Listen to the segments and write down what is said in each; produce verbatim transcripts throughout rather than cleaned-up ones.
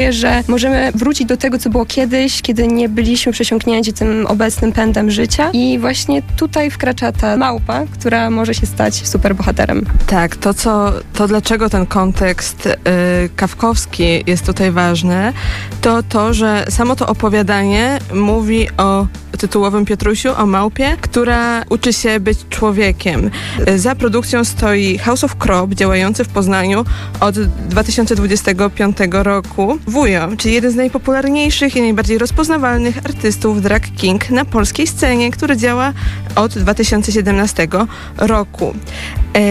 że możemy wrócić do tego, co było kiedyś, kiedy nie byliśmy przesiąknięci tym obecnym pędem życia i właśnie tutaj wkracza ta małpa, która może się stać superbohaterem. Tak, to co, to dlaczego ten kontekst y, kafkowski jest tutaj ważny, to to, że samo to opowiadanie mówi o tytułowym Piotrusiu, o małpie, która uczy się być człowiekiem. Za produkcją stoi House of Crop, działający w Poznaniu od dwa tysiące dwudziestego piątego roku. Wujo, czyli jeden z najpopularniejszych i najbardziej rozpoznawalnych artystów drag king na polskiej scenie, który działa od dwa tysiące siedemnastego roku. E,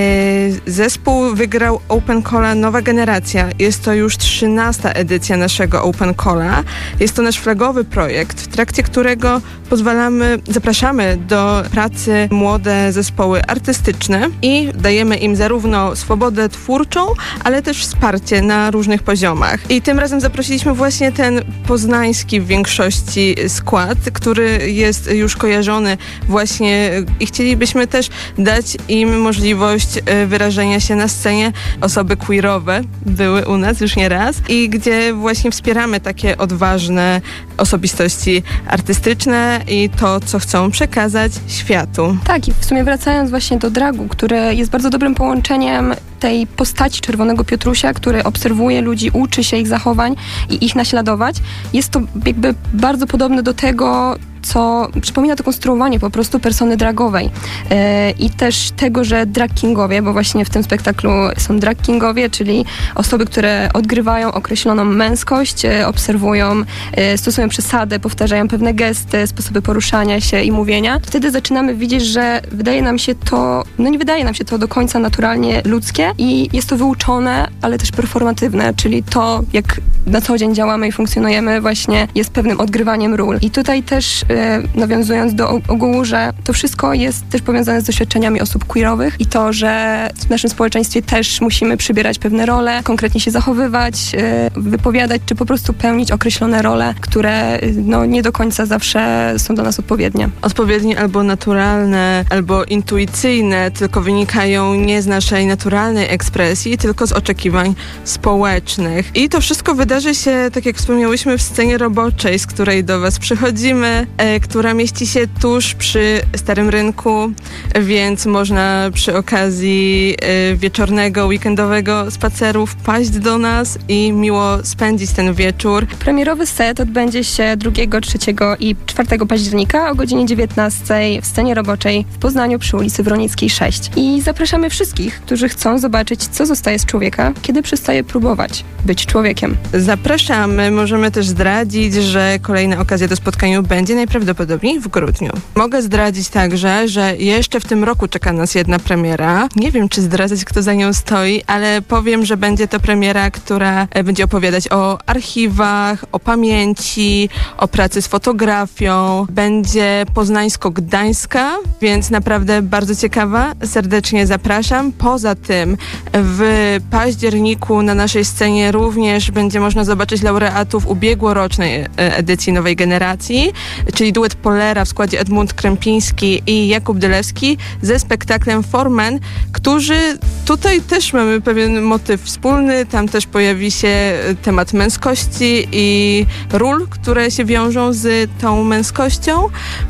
zespół wygrał Open Calla Nowa Generacja. Jest to już trzynasta edycja naszego Open Calla. Jest to nasz flagowy projekt, w trakcie którego pozwalamy, zapraszamy do pracy młode zespoły artystyczne i dajemy im zarówno swobodę twórczą, ale też wsparcie na różnych poziomach. I tym razem zaprosiliśmy właśnie ten poznański w większości skład, który jest już kojarzony właśnie i chcielibyśmy też dać im możliwość wyrażenia się na scenie. Osoby queerowe były u nas już nie raz i gdzie właśnie wspieramy takie odważne osobistości artystyczne i to, co chcą przekazać światu. Tak, i w sumie wracając właśnie do dragu, który jest bardzo dobrym połączeniem tej postaci Czerwonego Piotrusia, który obserwuje ludzi, uczy się ich zachowań i ich naśladować, jest to jakby bardzo podobne do tego, co przypomina to konstruowanie po prostu persony dragowej. Yy, I też tego, że drag kingowie, bo właśnie w tym spektaklu są drag kingowie, czyli osoby, które odgrywają określoną męskość, yy, obserwują, yy, stosują przesady, powtarzają pewne gesty, sposoby poruszania się i mówienia. Wtedy zaczynamy widzieć, że wydaje nam się to, no nie wydaje nam się to do końca naturalnie ludzkie i jest to wyuczone, ale też performatywne, czyli to, jak na co dzień działamy i funkcjonujemy, właśnie jest pewnym odgrywaniem ról. I tutaj też nawiązując do ogółu, że to wszystko jest też powiązane z doświadczeniami osób queerowych i to, że w naszym społeczeństwie też musimy przybierać pewne role, konkretnie się zachowywać, wypowiadać, czy po prostu pełnić określone role, które no, nie do końca zawsze są do nas odpowiednie. Odpowiednie albo naturalne, albo intuicyjne, tylko wynikają nie z naszej naturalnej ekspresji, tylko z oczekiwań społecznych. I to wszystko wydarzy się, tak jak wspomniałyśmy, w scenie roboczej, z której do was przychodzimy, która mieści się tuż przy Starym Rynku, więc można przy okazji wieczornego, weekendowego spaceru wpaść do nas i miło spędzić ten wieczór. Premierowy set odbędzie się drugiego, trzeciego i czwartego października o godzinie dziewiętnastej w scenie roboczej w Poznaniu przy ulicy Wronickiej sześć. I zapraszamy wszystkich, którzy chcą zobaczyć, co zostaje z człowieka, kiedy przestaje próbować być człowiekiem. Zapraszamy. Możemy też zdradzić, że kolejna okazja do spotkania będzie najprawdopodobniej w grudniu. Mogę zdradzić także, że jeszcze w tym roku czeka nas jedna premiera. Nie wiem, czy zdradzać, kto za nią stoi, ale powiem, że będzie to premiera, która będzie opowiadać o archiwach, o pamięci, o pracy z fotografią. Będzie poznańsko-gdańska, więc naprawdę bardzo ciekawa. Serdecznie zapraszam. Poza tym w październiku na naszej scenie również będzie można zobaczyć laureatów ubiegłorocznej edycji Nowej Generacji, czyli duet Polera w składzie Edmund Krępiński i Jakub Dylewski ze spektaklem For Men, którzy tutaj też mamy pewien motyw wspólny, tam też pojawi się temat męskości i ról, które się wiążą z tą męskością,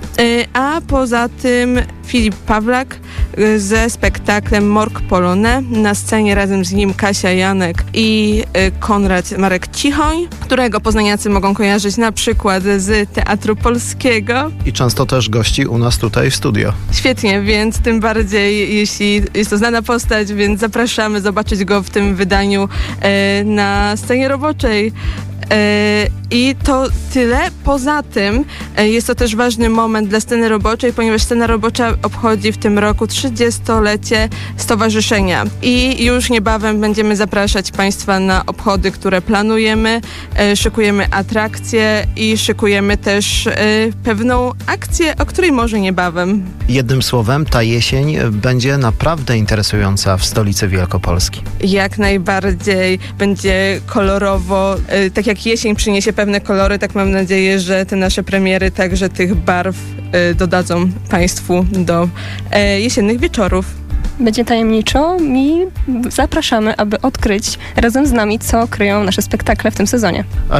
a poza tym Filip Pawlak ze spektaklem Morgue Polonais, na scenie razem z nim Kasia Janek i Konrad Marek Cichoń, którego poznaniacy mogą kojarzyć na przykład z Teatru Polskiego. I często też gości u nas tutaj w studio. Świetnie, więc tym bardziej, jeśli jest to znana postać, więc zapraszamy zobaczyć go w tym wydaniu e, na scenie roboczej. I to tyle. Poza tym jest to też ważny moment dla sceny roboczej, ponieważ scena robocza obchodzi w tym roku trzydziestolecie stowarzyszenia i już niebawem będziemy zapraszać Państwa na obchody, które planujemy. Szykujemy atrakcje i szykujemy też pewną akcję, o której może niebawem. Jednym słowem, ta jesień będzie naprawdę interesująca w stolicy Wielkopolski. Jak najbardziej. Będzie kolorowo, tak jak jesień przyniesie pewne kolory, tak mam nadzieję, że te nasze premiery także tych barw y, dodadzą Państwu do y, jesiennych wieczorów. Będzie tajemniczo i zapraszamy, aby odkryć razem z nami, co kryją nasze spektakle w tym sezonie.